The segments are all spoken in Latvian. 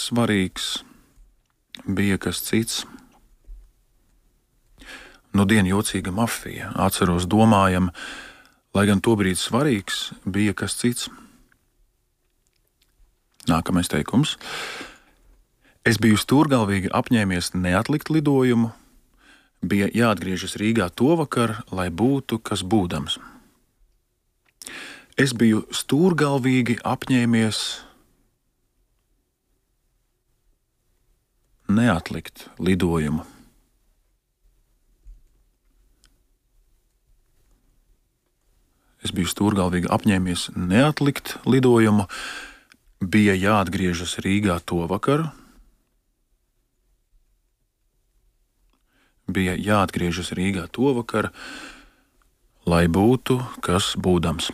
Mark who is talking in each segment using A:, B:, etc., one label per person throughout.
A: svarīgs, bija kas cits. Nudien jocīga mafija, atceros domājam, lai gan tobrīd svarīgs, bija kas cits. Nākamais teikums. Es biju stūrgalvīgi apņēmies neatlikt lidojumu, bija jāatgriežas Rīgā tovakar, lai būtu kas būdams. Es biju stūrgalvīgi apņēmies neatlikt lidojumu. Es biju stūrgalvīgi apņēmies neatlikt lidojumu, bija jāatgriežas Rīgā tovakar, lai būtu kas būdams.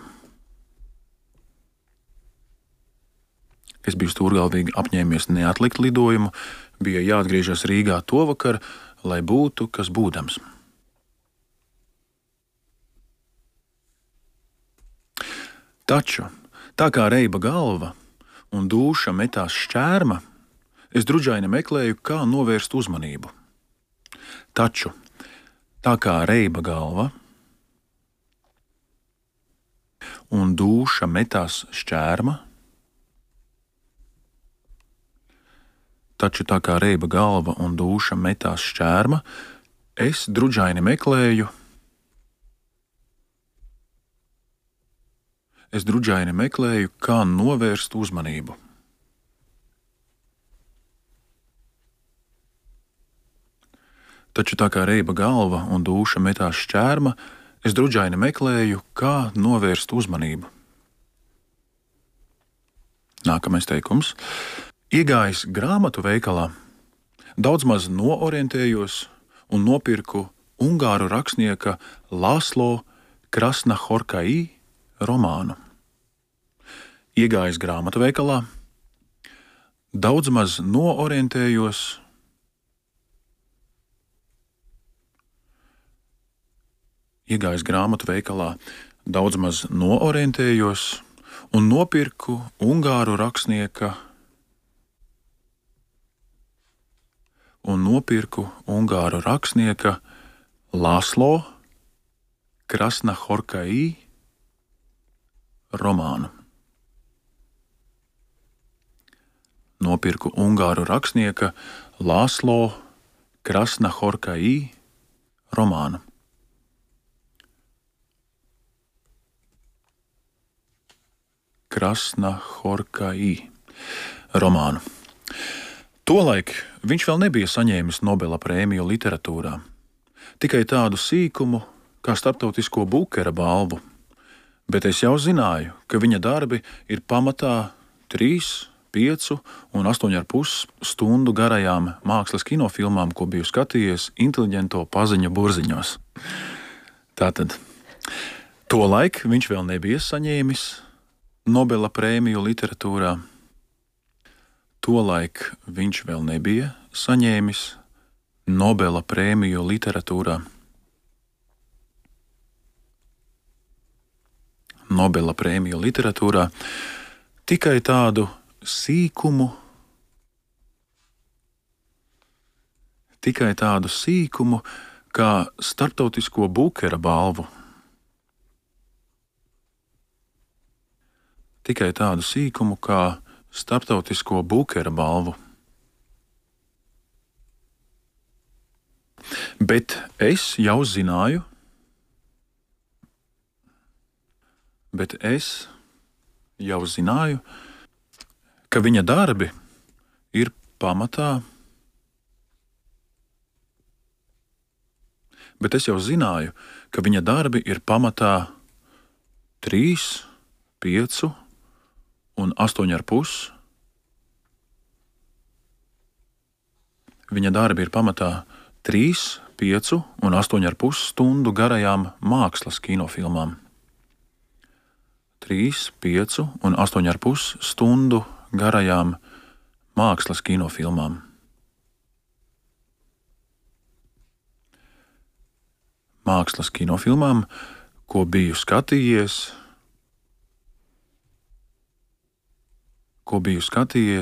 A: Es biju stūrgalvīgi apņēmies neatlikt lidojumu, bija jāatgriežas Rīgā tovakar, lai būtu kas būdams. Taču, tā kā reiba galva un dūša metās šķērma, es druģaini meklēju, kā novērst uzmanību. Taču, tā kā reiba galva un dūša metās šķērma, es druģaini meklēju, kā novērst uzmanību. Taču tā kā reiba galva un dūša metās šķērma, es druģaini meklēju, kā novērst uzmanību. Nākamais teikums. Iegājis grāmatu veikalā, daudz maz noorientējos un nopirku ungāru rakstnieka Laslo Krasnahorkai romānu. Iegājis grāmatu veikalā, daudz maz noorientējos un nopirku ungāru rakstnieka Laslo Krasnahorkai romānu. Nopirku ungāru rakstnieka Laslo Krasnahorkai romānu. Tolaik viņš vēl nebija saņēmis Nobela prēmiju literatūrā, tikai tādu sīkumu kā starptautisko Bukera balvu, bet es jau zināju, ka viņa darbi ir pamatā 3, 5 un 8,5 stundu garajām mākslas kinofilmām, ko biju skatījies inteliģento paziņu burziņos. Tātad, tolaik viņš vēl nebija saņēmis Nobela prēmiju literatūrā. Tikai tādu sīkumu kā starptautisko Bukera balvu. Bet es jau zināju, ka viņa darbi ir pamatā 3, 5 un 8,5. Viņa darbi ir pamatā 3, 5 un 8,5 stundu garajām mākslas kinofilmām. 3, 5 un 8,5 stundu garajām mākslas kinofilmām. Mākslas kinofilmām, ko biju skatījies